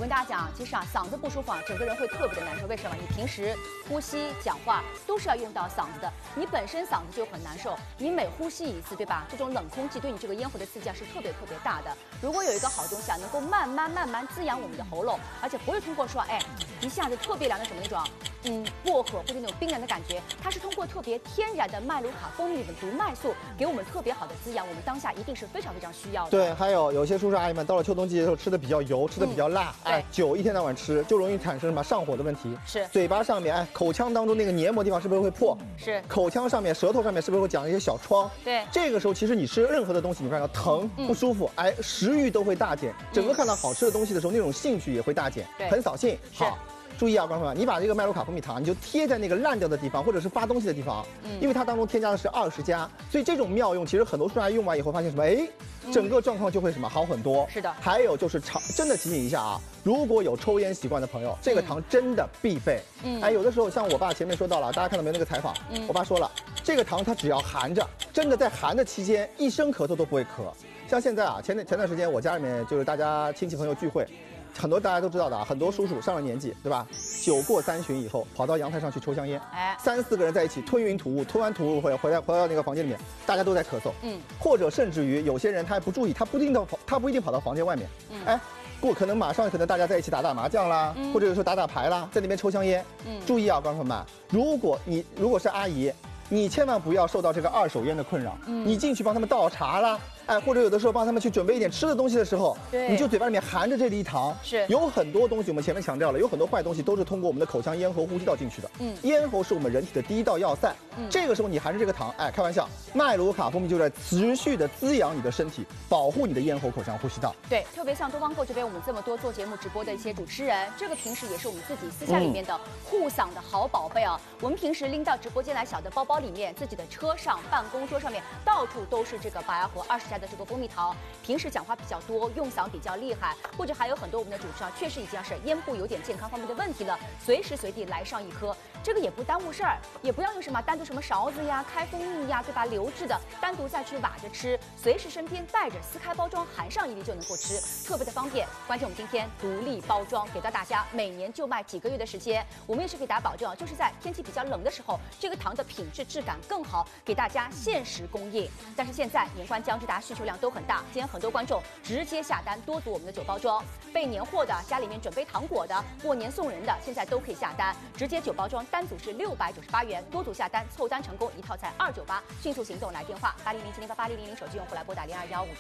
跟大家讲，其实啊，嗓子不舒服啊，整个人会特别的难受。为什么？你平时呼吸、讲话都是要用到嗓子的，你本身嗓子就很难受，你每呼吸一次，对吧？这种冷空气对你这个咽喉的刺激啊是特别大的。如果有一个好东西啊，能够慢慢滋养我们的喉咙，而且不会通过说，哎，一下子特别凉的什么那种，薄荷或者那种冰凉的感觉，它是通过特别天然的麦卢卡蜂蜜里的毒麦素，给我们特别好的滋养，我们当下一定是非常需要的。 对，还有些叔叔阿姨们到了秋冬季节的时候吃的比较油，吃的比较辣，酒一天到晚吃就容易产生什么上火的问题。 是， 嘴巴上面口腔当中那个黏膜地方是不是会破？ 是， 口腔上面、舌头上面是不是会长一些小疮？ 对， 这个时候其实你吃任何的东西，你看到疼不舒服，食欲都会大减，整个看到好吃的东西的时候，那种兴趣也会大减，很扫兴。好。注意啊，观众们，你把这个麦卢卡蜂蜜糖，你就贴在那个烂掉的地方，或者是发东西的地方，因为它当中添加的是20加，所以这种妙用，其实很多叔叔阿姨用完以后发现什么？整个状况就会什么好很多。 是的。 还有就是真的提醒一下啊，如果有抽烟习惯的朋友，这个糖真的必备。有的时候像我爸前面说到了，大家看到没有那个采访？我爸说了，这个糖它只要含着，真的在含的期间，一声咳嗽都不会咳。像现在啊，前段时间我家里面就是大家亲戚朋友聚会。很多大家都知道的啊，很多叔叔上了年纪，对吧？酒过3巡以后，跑到阳台上去抽香烟，3、4个人在一起吞云吐雾，吞完吐雾回到那个房间里面，大家都在咳嗽，或者甚至于有些人他还不注意，他不一定跑到房间外面，可能马上大家在一起打麻将啦，或者说打牌啦，在那边抽香烟，注意啊，观众们，如果是阿姨，你千万不要受到这个2手烟的困扰，你进去帮他们倒茶啦。或者有的时候帮他们去准备一点吃的东西的时候，你就嘴巴里面含着这粒糖，有很多东西我们前面强调了，有很多坏东西都是通过我们的口腔、咽喉、呼吸道进去的。咽喉是我们人体的第一道要塞，这个时候你含着这个糖，开玩笑，麦卢卡蜂蜜就在持续的滋养你的身体，保护你的咽喉、口腔、呼吸道。 对，特别像东方购这边我们这么多做节目直播的一些主持人，这个平时也是我们自己私下里面的护嗓的好宝贝啊。我们平时拎到直播间来，小的包包里面、自己的车上、办公桌上面，到处都是这个白牙和20加的这个蜂蜜糖。平时讲话比较多，用嗓比较厉害，或者还有很多我们的主持啊，确实已经是咽部有点健康方面的问题了，随时随地来上一颗，这个也不耽误事儿，也不要用什么单独什么勺子呀、开蜂蜜呀，对吧？流质的单独再去挖着吃，随时身边带着，撕开包装含上1粒就能够吃，特别的方便。关键我们今天独立包装给到大家，每年就卖几个月的时间，我们也是给大家保证，就是在天气比较冷的时候，这个糖的品质质感更好，给大家限时供应。但是现在年关将至，大家需求量都很大。今天很多观众直接下单，多组我们的9包装，备年货的、家里面准备糖果的、过年送人的，现在都可以下单，直接9包装，单组是698元，多组下单，凑单成功，一套才298，迅速行动，来电话8007088000，手机用户来拨打0215119900。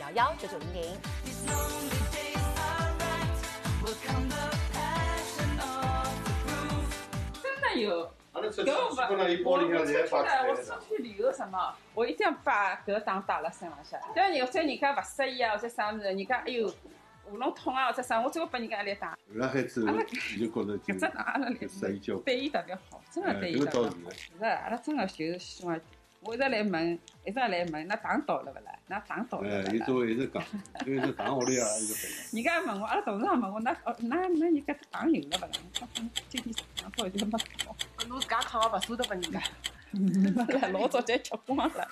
真的有。搿我出来，我出去旅游什么，我一定要把搿糖打辣身浪向。像有些人家勿适意啊，或者啥物事，人家哎哟喉咙痛啊或者啥，我最后拨人家一粒糖。 辣海之后，你就觉着搿只糖阿拉对伊特别好，真的对伊特别好。是，阿拉真的就是希望。我一直来问，那糖到了勿啦？那糖到了勿啦？ 伊都一直讲，因为这糖屋里啊，伊就人家问我，阿拉同事也问我，那人家糖有了勿啦？今天糖到就没搞。 侬自家扛个勿舍得拨人家， 老早就吃光了。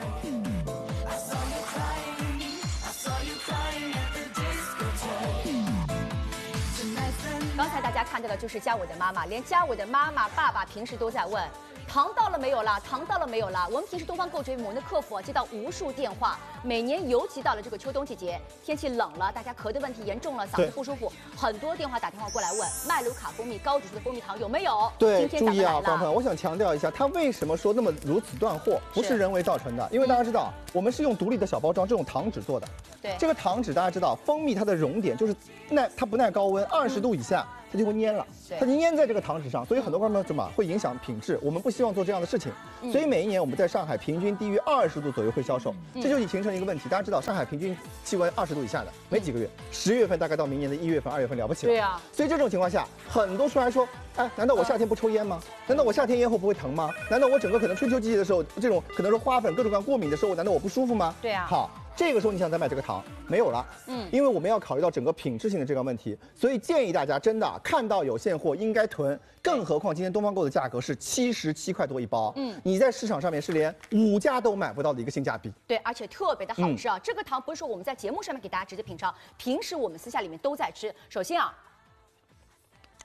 刚才大家看到的就是嘉伟的妈妈，连嘉伟的妈妈、爸爸平时都在问。糖到了没有啦？糖到了没有啦？我们平时东方购绝我们的客服接到无数电话，每年尤其到了这个秋冬季节，天气冷了，大家咳的问题严重了，嗓子不舒服，很多电话打电话过来问麦卢卡蜂蜜高指数的蜂蜜糖有没有？ 对，注意啊，朋友，我想强调一下，它为什么说如此断货，不是人为造成的，因为大家知道，我们是用独立的小包装这种糖纸做的。 对， 这个糖纸大家知道，蜂蜜它的熔点就是它不耐高温，20度以下。它就会粘了，它就粘在这个糖纸上，所以很多观众怎么会影响品质？我们不希望做这样的事情，所以每一年我们在上海平均低于20度左右会销售，这就形成了一个问题。大家知道，上海平均气温20度以下的没几个月，10月份大概到明年的1月份、2月份了不起了。 对呀， 所以这种情况下，很多叔还说，难道我夏天不抽烟吗？难道我夏天咽喉不会疼吗？难道我整个可能春秋季节的时候，这种可能是花粉各种各样过敏的时候，难道我不舒服吗？ 对呀， 好。这个时候你想再买这个糖没有了，因为我们要考虑到整个品质性的这个问题，所以建议大家真的看到有现货应该囤，更何况今天东方购的价格是77块多一包，你在市场上面是连5家都买不到的一个性价比。 对，而且特别的好吃啊！这个糖不是说我们在节目上面给大家直接品尝，平时我们私下里面都在吃。首先啊，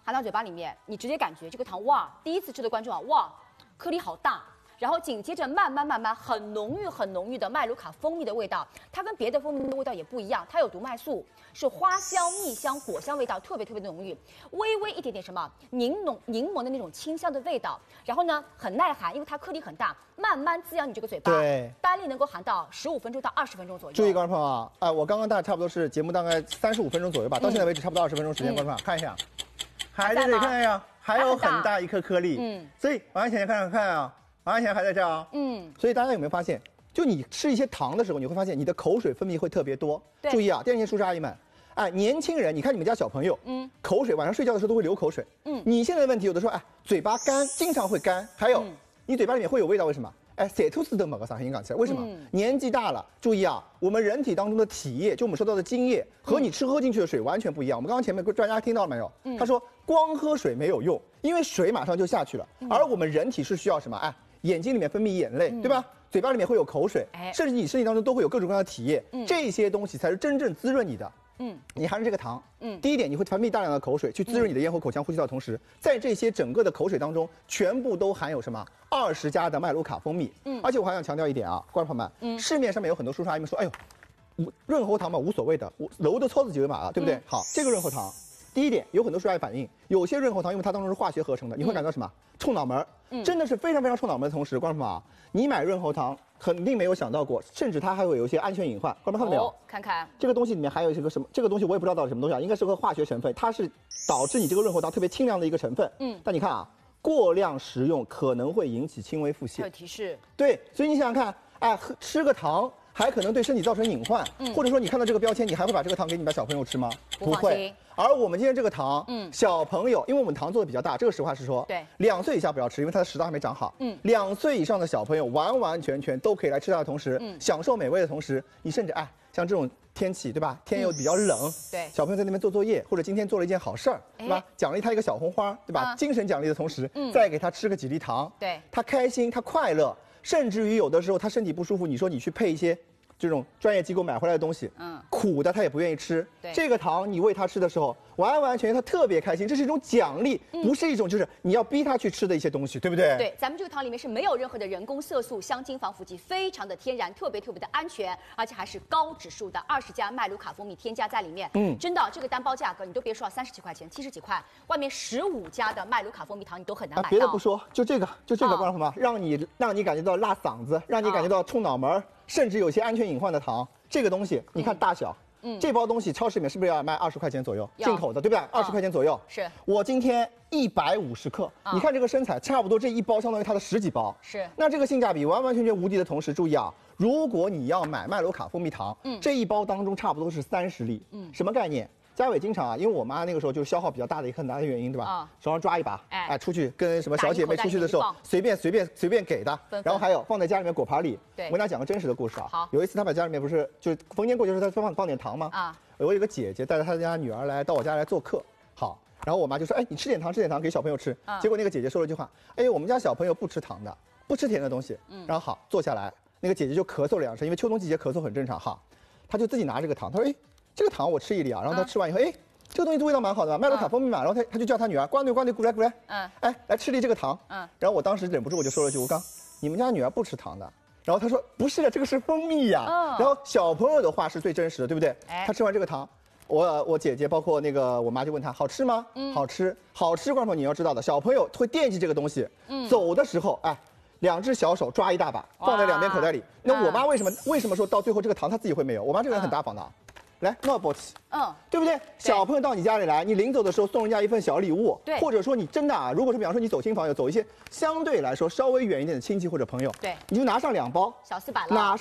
含到嘴巴里面，你直接感觉这个糖哇，第一次吃的观众啊，哇，颗粒好大。然后紧接着慢慢很浓郁的麦卢卡蜂蜜的味道，它跟别的蜂蜜的味道也不一样，它有毒麦素，是花香、蜜香、果香味道特别的浓郁，微微一点点什么柠檬的那种清香的味道，然后呢很耐寒，因为它颗粒很大，慢慢滋养你这个嘴巴， 对， 单粒能够含到15分钟到20分钟左右。 注意，观众朋友啊，我刚刚大概差不多是节目大概35分钟左右吧，到现在为止差不多20分钟时间，观众朋友看一下，还在这里看一下，还有很大一颗颗粒，所以往前看啊。往前还在这儿啊，所以大家有没有发现，就你吃一些糖的时候，你会发现你的口水分泌会特别多。注意啊，电视前叔叔阿姨们，年轻人，你看你们家小朋友，口水晚上睡觉的时候都会流口水，你现在的问题有的时候嘴巴干，经常会干，还有你嘴巴里面会有味道，为什么？塞吐司的某个啥很讲起来，为什么？年纪大了，注意啊，我们人体当中的体液，就我们说到的精液，和你喝进去的水完全不一样。我们刚刚前面专家听到了没有？他说光喝水没有用，因为水马上就下去了，而我们人体是需要什么？眼睛里面分泌眼泪，对吧？嘴巴里面会有口水，甚至你身体当中都会有各种各样的体液，这些东西才是真正滋润你的。你含着这个糖，第一点你会分泌大量的口水去滋润你的咽喉、口腔、呼吸道，同时在这些整个的口水当中，全部都含有什么20加的麦卢卡蜂蜜。而且我还想强调一点啊，观众朋友们，市面上面有很多叔叔阿姨们说，哎呦，润喉糖嘛无所谓的，楼的操子几维码啊，对不对？好，这个润喉糖。第一点，有很多叔叔阿姨反映，有些润喉糖因为它当中是化学合成的，你会感到什么？冲脑门，真的是非常冲脑门的同时，观众朋友啊，你买润喉糖肯定没有想到过，甚至它还会有一些安全隐患。观众看到没有？ 看看这个东西里面还有一个什么？这个东西我也不知道到底什么东西啊，应该是个化学成分，它是导致你这个润喉糖特别清凉的一个成分。但你看啊，过量食用可能会引起轻微腹泻。 有提示。 对，所以你想想看，吃个糖。还可能对身体造成隐患，或者说你看到这个标签，你还会把这个糖给你们小朋友吃吗？ 不会。 而我们今天这个糖，小朋友，因为我们糖做的比较大，这个实话实说， 对 ，2岁以下不要吃，因为他的食道还没长好。2岁以上的小朋友完全都可以来吃它的同时，享受美味的同时，你甚至像这种天气，对吧？天又比较冷， 对， 小朋友在那边做作业，或者今天做了一件好事儿，对吧？奖励他一个小红花，对吧？精神奖励的同时，再给他吃个几粒糖， 对， 他开心，他快乐。甚至于有的时候他身体不舒服，你说你去配一些这种专业机构买回来的东西，苦的他也不愿意吃。这个糖你喂他吃的时候，完全他特别开心，这是一种奖励，不是一种就是你要逼他去吃的一些东西，对不对？ 对，咱们这个糖里面是没有任何的人工色素、香精、防腐剂，非常的天然，特别的安全，而且还是高指数的20加麦卢卡蜂蜜添加在里面。真的，这个单包价格你都别说30几块钱、70几块，外面15加的麦卢卡蜂蜜糖你都很难买到。 别的不说，就这个，观众朋友们，让你感觉到辣嗓子，让你感觉到冲脑门，甚至有些安全隐患的糖，这个东西你看大小。这包东西超市里面是不是要卖20块钱左右？进口的，对不对？20块钱左右。 是我今天150克，你看这个身材，差不多这一包相当于它的10几包。 是， 那这个性价比完全无敌的同时，注意啊，如果你要买麦卢卡蜂蜜糖，这一包当中差不多是30粒。什么概念？嘉伟经常因为我妈那个时候就是消耗比较大的一个很大的原因，对吧？手上抓一把，出去跟什么小姐妹出去的时候，随便给的。然后还有放在家里面果盘里。 对， 我跟大家讲个真实的故事啊。 好， 有一次他把家里面不是就是逢年过节的时候他放点糖吗？我有个姐姐带着她家女儿到我家来做客，好，然后我妈就说，你吃点糖给小朋友吃。结果那个姐姐说了一句话，我们家小朋友不吃糖的，不吃甜的东西。然后好，坐下来，那个姐姐就咳嗽2声，因为秋冬季节咳嗽很正常哈。她就自己拿这个糖，她说，这个糖我吃一粒啊。然后她吃完以后，这个东西味道蛮好的，麦卢卡蜂蜜嘛。然后她就叫她女儿，呱女，过来，来吃粒这个糖。然后我当时忍不住我就说了句，你们家女儿不吃糖的。然后她说不是的，这个是蜂蜜呀。然后小朋友的话是最真实的，对不对？她吃完这个糖，我姐姐包括那个我妈就问她好吃吗？好吃。观众朋友你要知道的，小朋友会惦记这个东西。走的时候2只小手抓一大把，放在2边口袋里。那我妈为什么说到最后这个糖她自己会没有？我妈这个人很大方的。来，闹波起，对不对？小朋友到你家里来，你临走的时候送人家一份小礼物， 对， 或者说你真的如果是比方说你走亲访友，走一些相对来说稍微远一点的亲戚或者朋友， 对， 你就拿上2包， 小400了， 拿